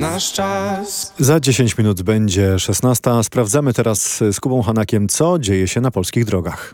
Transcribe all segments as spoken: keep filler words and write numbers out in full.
nasz czas. Za dziesięć minut będzie szesnasta. Sprawdzamy teraz z Kubą Hanakiem, co dzieje się na polskich drogach.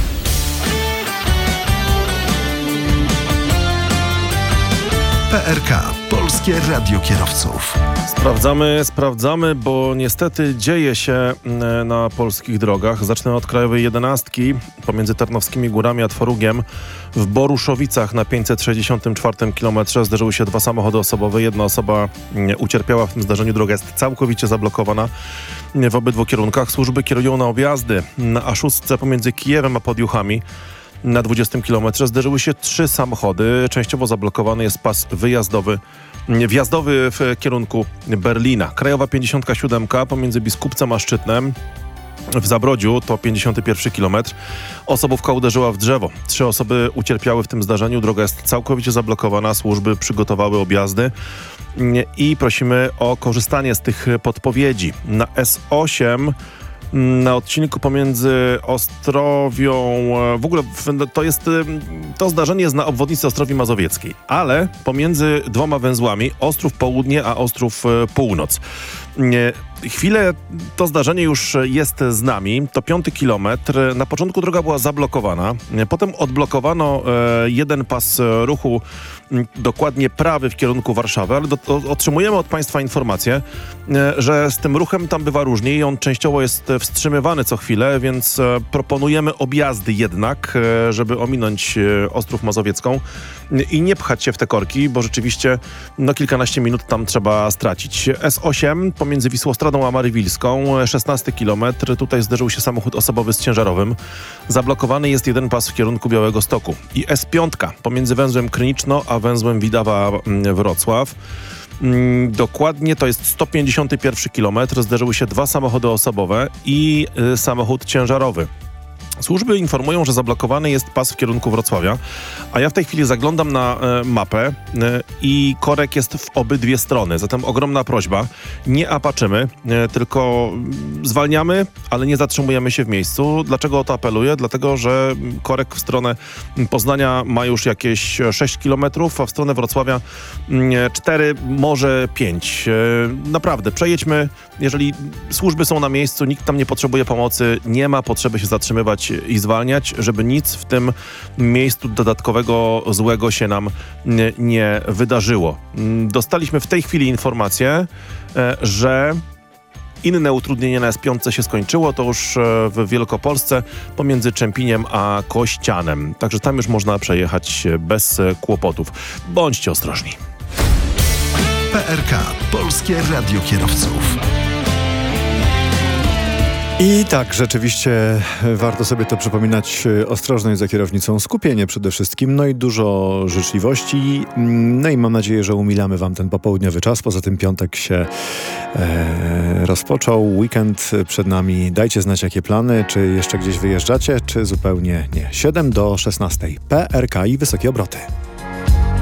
P R K. Polskie Radio Kierowców. Sprawdzamy, sprawdzamy, bo niestety dzieje się na polskich drogach. Zacznę od krajowej jedenastki pomiędzy Tarnowskimi Górami a Tworugiem. W Boruszowicach na pięćset sześćdziesiątym czwartym kilometrze zderzyły się dwa samochody osobowe. Jedna osoba ucierpiała w tym zdarzeniu, droga jest całkowicie zablokowana w obydwu kierunkach. Służby kierują na objazdy na A sześć pomiędzy Kijewem a Podjuchami. Na dwudziestym kilometrze zderzyły się trzy samochody. Częściowo zablokowany jest pas wyjazdowy, wjazdowy w kierunku Berlina. Krajowa pięćdziesiąt siedem pomiędzy Biskupcem a Szczytnem. W Zabrodziu to pięćdziesiąty pierwszy kilometr. Osobówka uderzyła w drzewo. Trzy osoby ucierpiały w tym zdarzeniu. Droga jest całkowicie zablokowana. Służby przygotowały objazdy i prosimy o korzystanie z tych podpowiedzi. Na S osiem na odcinku pomiędzy Ostrowią, w ogóle to jest, to zdarzenie jest na obwodnicy Ostrowi Mazowieckiej, ale pomiędzy dwoma węzłami, Ostrów Południe a Ostrów Północ. Chwilę to zdarzenie już jest z nami, to piąty kilometr. Na początku droga była zablokowana, potem odblokowano jeden pas ruchu, dokładnie prawy w kierunku Warszawy, ale do, o, otrzymujemy od Państwa informację, że z tym ruchem tam bywa różnie i on częściowo jest wstrzymywany co chwilę, więc proponujemy objazdy jednak, żeby ominąć Ostrów Mazowiecką i nie pchać się w te korki, bo rzeczywiście no, kilkanaście minut tam trzeba stracić. S osiem pomiędzy Wisłostradą a Marywilską, szesnasty kilometr. Tutaj zderzył się samochód osobowy z ciężarowym. Zablokowany jest jeden pas w kierunku Białegostoku. I S pięć pomiędzy węzłem Kryniczno a węzłem Widawa-Wrocław. Dokładnie to jest sto pięćdziesiąty pierwszy kilometr. Zderzyły się dwa samochody osobowe i y, samochód ciężarowy. Służby informują, że zablokowany jest pas w kierunku Wrocławia, a ja w tej chwili zaglądam na e, mapę e, i korek jest w obydwie strony. Zatem ogromna prośba, nie apaczymy, e, tylko zwalniamy, ale nie zatrzymujemy się w miejscu. Dlaczego o to apeluję? Dlatego, że korek w stronę Poznania ma już jakieś sześć kilometrów, a w stronę Wrocławia cztery, może pięć. E, naprawdę, przejedźmy. Jeżeli służby są na miejscu, nikt tam nie potrzebuje pomocy, nie ma potrzeby się zatrzymywać i zwalniać, żeby nic w tym miejscu dodatkowego złego się nam nie, nie wydarzyło. Dostaliśmy w tej chwili informację, że inne utrudnienie na S pięć się skończyło, to już w Wielkopolsce pomiędzy Czempiniem a Kościanem. Także tam już można przejechać bez kłopotów. Bądźcie ostrożni. P R K. Polskie Radio Kierowców. I tak, rzeczywiście warto sobie to przypominać. Ostrożność za kierownicą, skupienie przede wszystkim, no i dużo życzliwości. No i mam nadzieję, że umilamy wam ten popołudniowy czas. Poza tym piątek się e, rozpoczął, weekend przed nami. Dajcie znać, jakie plany, czy jeszcze gdzieś wyjeżdżacie, czy zupełnie nie. siedem do szesnastej. P R K i wysokie obroty.